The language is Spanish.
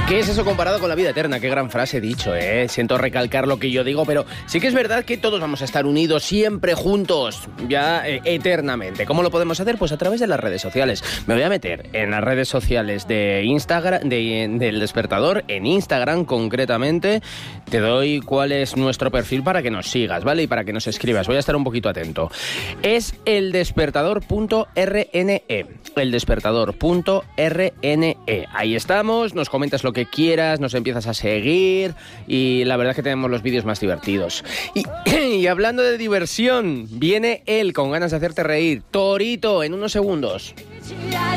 ¿Qué es eso comparado con la vida eterna? Qué gran frase he dicho, ¿eh? Siento recalcar lo que yo digo, pero sí que es verdad que todos vamos a estar unidos siempre juntos, ya eternamente. ¿Cómo lo podemos hacer? Pues a través de las redes sociales. Me voy a meter en las redes sociales de Instagram, del Despertador, en Instagram concretamente. Te doy cuál es nuestro perfil para que nos sigas, ¿vale? Y para que nos escribas. Voy a estar un poquito atento. Es eldespertador.rne. Eldespertador.rne. Ahí estamos, nos comentas lo que quieras, nos empiezas a seguir y la verdad es que tenemos los vídeos más divertidos. Y hablando de diversión, viene él con ganas de hacerte reír. Torito, en unos segundos.